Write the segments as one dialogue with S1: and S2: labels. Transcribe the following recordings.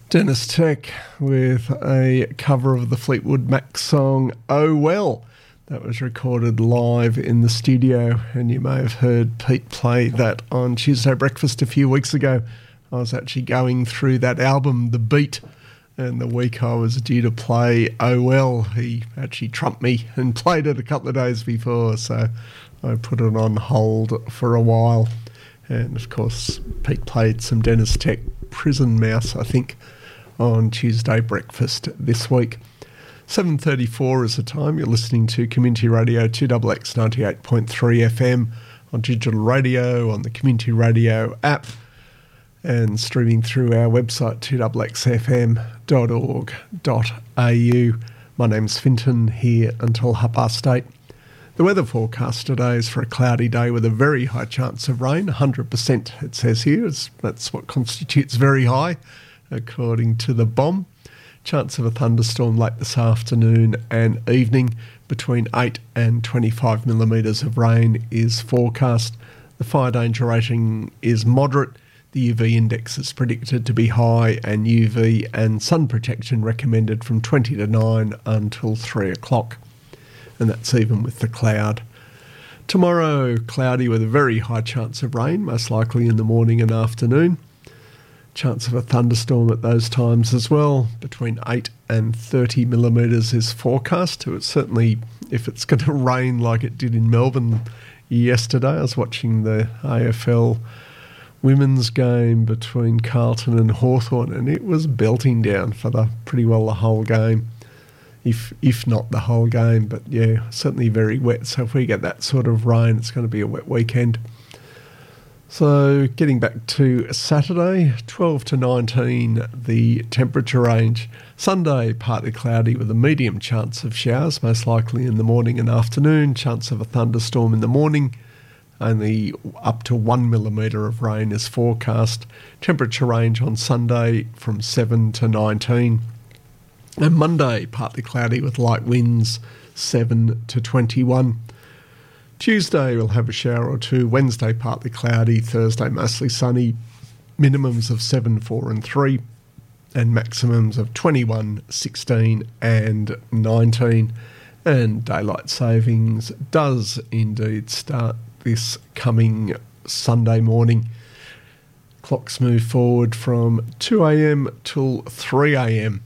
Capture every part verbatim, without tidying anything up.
S1: Dennis Tech with a cover of the Fleetwood Mac song Oh Well. That was recorded live in the studio, and you may have heard Pete play that on Tuesday Breakfast a few weeks ago. I was actually going through that album, The Beat, and the week I was due to play Oh Well, he actually trumped me and played it a couple of days before, so I put it on hold for a while. And of course, Pete played some Dennis Tech Prison Mouse, I think, on Tuesday Breakfast this week. seven thirty-four is the time. You're listening to Community Radio two X X ninety-eight point three F M on digital radio, on the Community Radio app, and streaming through our website two x x f m dot org dot a u. My name's Finton, here until half past eight. The weather forecast today is for a cloudy day with a very high chance of rain, one hundred percent it says here. It's, that's what constitutes very high, according to the B O M. Chance of a thunderstorm late this afternoon and evening. Between eight and twenty-five millimetres of rain is forecast. The fire danger rating is moderate. The U V index is predicted to be high, and U V and sun protection recommended from twenty to nine until three o'clock. And that's even with the cloud. Tomorrow, cloudy with a very high chance of rain, most likely in the morning and afternoon. Chance of a thunderstorm at those times as well. Between eight and thirty millimetres is forecast. It's certainly, if it's going to rain like it did in Melbourne yesterday, I was watching the A F L women's game between Carlton and Hawthorn, and it was belting down for the pretty well the whole game, if if not the whole game. But yeah, certainly very wet. So if we get that sort of rain, it's going to be a wet weekend. So getting back to Saturday, twelve to nineteen, the temperature range. Sunday, partly cloudy with a medium chance of showers, most likely in the morning and afternoon. Chance of a thunderstorm in the morning. Only up to one millimetre of rain is forecast. Temperature range on Sunday from seven to nineteen. And Monday, partly cloudy with light winds, seven to twenty-one. Tuesday, we'll have a shower or two. Wednesday, partly cloudy. Thursday, mostly sunny. Minimums of seven, four and three. And maximums of twenty-one, sixteen and nineteen. And daylight savings does indeed start this coming Sunday morning. Clocks move forward from two a.m. till three a.m.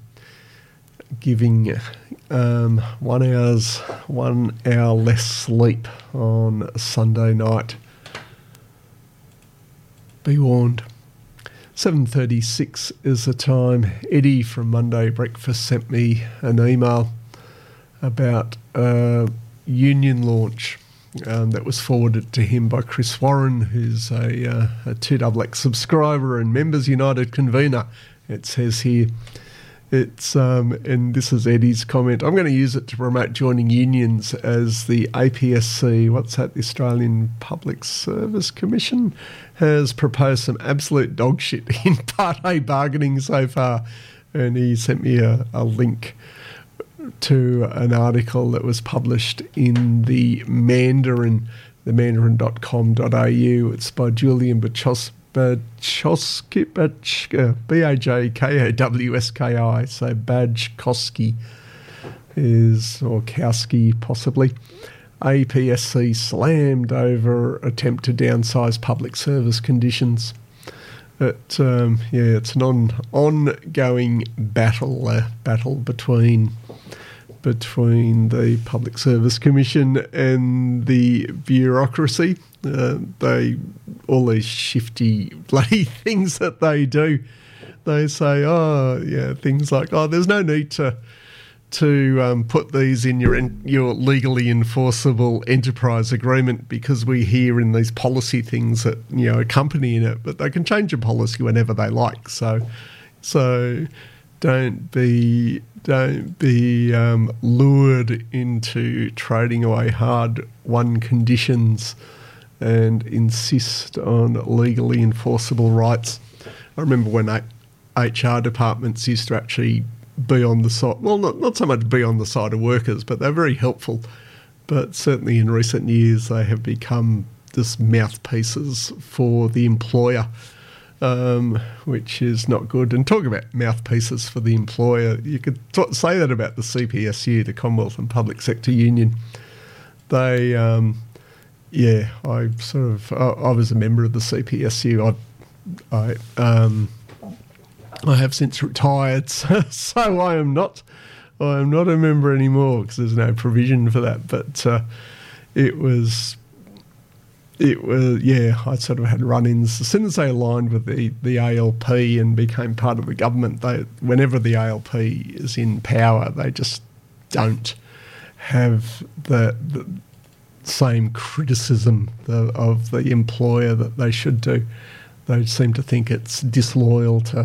S1: giving um, one hour's one hour less sleep on Sunday night. Be warned. seven thirty-six is the time. Eddie from Monday Breakfast sent me an email about a union launch um, that was forwarded to him by Chris Warren, who's a, uh, a two X X subscriber and Members United convener. It says here, it's um, and this is Eddie's comment. I'm going to use it to promote joining unions as the A P S C, what's that, the Australian Public Service Commission, has proposed some absolute dog shit in Part A bargaining so far. And he sent me a, a link to an article that was published in the Mandarin, the mandarin dot com dot a u. It's by Julian Bachos. Bajkowski, Baj, B A J K O W S K I, so Bajkowski is, or Kowski possibly. A P S C slammed over attempt to downsize public service conditions. It, um, yeah, it's an on, ongoing battle, uh, battle between between the Public Service Commission and the bureaucracy. Uh, they all these shifty bloody things that they do. They say, oh yeah, things like, oh, there's no need to to um, put these in your en- your legally enforceable enterprise agreement because we hear in these policy things that, you know, accompany it, but they can change a policy whenever they like. So, so don't be don't be um, lured into trading away hard-won conditions and insist on legally enforceable rights. I remember when H R departments used to actually be on the side, well, not, not so much be on the side of workers, but they're very helpful. But certainly in recent years, they have become just mouthpieces for the employer um, which is not good. And talk about mouthpieces for the employer. You could t- say that about the C P S U, the Commonwealth and Public Sector Union. They, um, yeah, I sort of, I, I was a member of the C P S U. I, I, um, I have since retired, so, so I am not, I am not a member anymore because there's no provision for that. But uh, it was, it was, yeah, I sort of had run-ins as soon as they aligned with the, the A L P and became part of the government. They, whenever the A L P is in power, they just don't have the, the same criticism the, of the employer that they should do. They seem to think it's disloyal to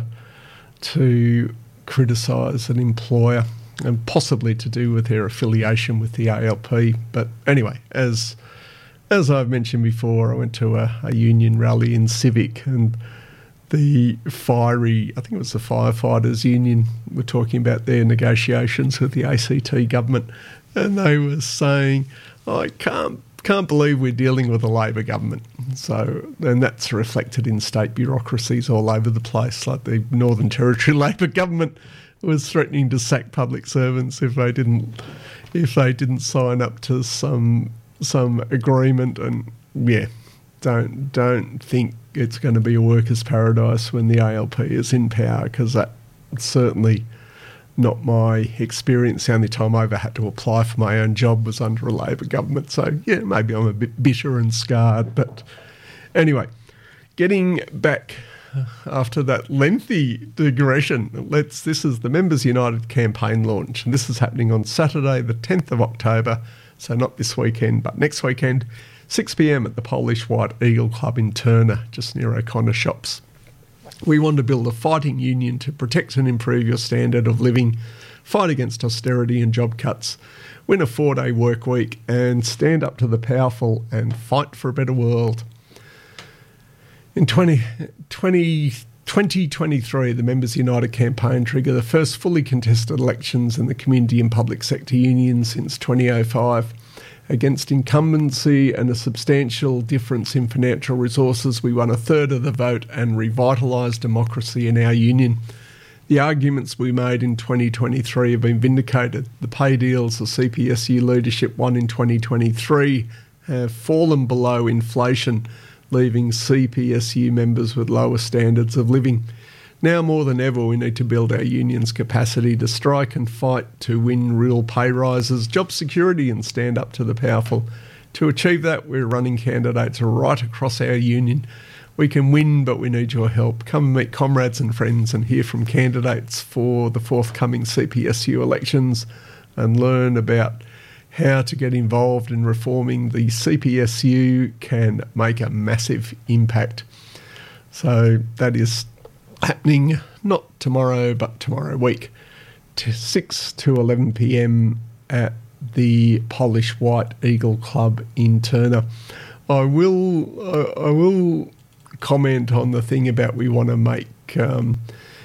S1: to criticise an employer, and possibly to do with their affiliation with the A L P. But anyway, as as I've mentioned before, I went to a, a union rally in Civic, and the fiery, I think it was the firefighters union, were talking about their negotiations with the A C T government, and they were saying, I can't can't believe we're dealing with a Labor government. So, and that's reflected in state bureaucracies all over the place, like the Northern Territory Labor government was threatening to sack public servants if they didn't if they didn't sign up to some some agreement. And yeah, don't don't think it's going to be a workers' paradise when the A L P is in power, because that's certainly not my experience. The only time I ever had to apply for my own job was under a Labor government. So, yeah, maybe I'm a bit bitter and scarred. But anyway, getting back after that lengthy digression, let's. This is the Members United campaign launch, and this is happening on Saturday, the tenth of October, so not this weekend, but next weekend, six p.m. at the Polish White Eagle Club in Turner, just near O'Connor Shops. We want to build a fighting union to protect and improve your standard of living, fight against austerity and job cuts, win a four-day work week, and stand up to the powerful and fight for a better world. In twenty twenty-three, the Members United campaign triggered the first fully contested elections in the community and public sector union since two thousand five. Against incumbency and a substantial difference in financial resources, we won a third of the vote and revitalised democracy in our union. The arguments we made in twenty twenty-three have been vindicated. The pay deals the C P S U leadership won in twenty twenty-three have fallen below inflation, leaving C P S U members with lower standards of living. Now more than ever, we need to build our union's capacity to strike and fight to win real pay rises, job security, and stand up to the powerful. To achieve that, we're running candidates right across our union. We can win, but we need your help. Come and meet comrades and friends and hear from candidates for the forthcoming C P S U elections and learn about how to get involved in reforming the C P S U can make a massive impact. So that is happening not tomorrow but tomorrow week, to six to eleven p.m. at the Polish White Eagle Club in Turner. I will I, I will comment on the thing about we want to make um,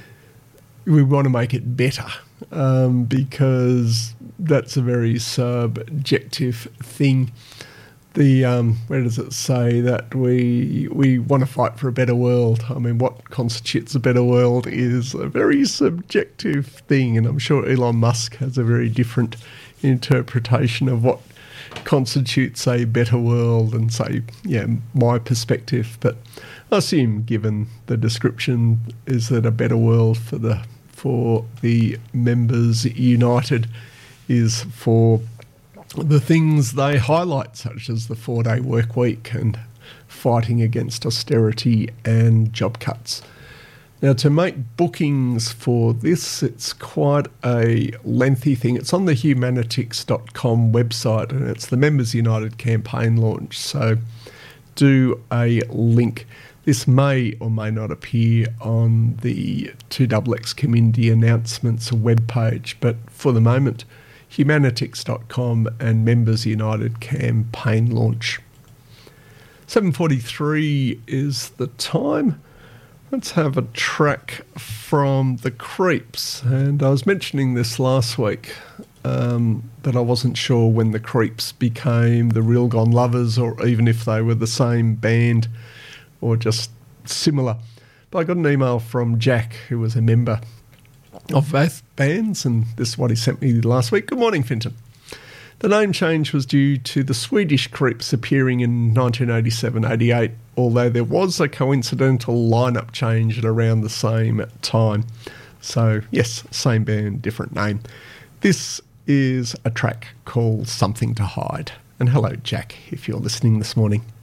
S1: we want to make it better, um, because that's a very subjective thing. The um, where does it say that we we want to fight for a better world? I mean, what constitutes a better world is a very subjective thing, and I'm sure Elon Musk has a very different interpretation of what constitutes a better world and say, yeah, my perspective. But I assume, given the description, is that a better world for the for the Members United is for the things they highlight, such as the four-day work week and fighting against austerity and job cuts. Now, to make bookings for this, it's quite a lengthy thing. It's on the humanitix dot com website, and it's the Members United campaign launch. So do a link. This may or may not appear on the two X X community announcements webpage, but for the moment, humanitix dot com and Members United campaign launch. seven forty-three is the time. Let's have a track from The Creeps. And I was mentioning this last week, um, but I wasn't sure when The Creeps became the Real Gone Lovers, or even if they were the same band or just similar. But I got an email from Jack, who was a member of both bands, and this is what he sent me last week. Good morning, Finton. The name change was due to the Swedish Creeps appearing in nineteen eighty-seven eighty-eight, although there was a coincidental lineup change at around the same time. So, yes, same band, different name. This is a track called Something to Hide. And hello, Jack, if you're listening this morning.